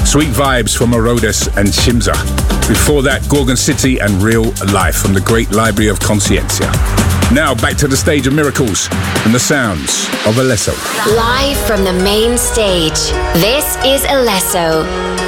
Sweet Vibes from Orodes and Shimza. Before that, Gorgon City and Real Life from the Great Library of Conscientia. Now back to the stage of miracles and the sounds of Alesso. Live from the main stage, this is Alesso.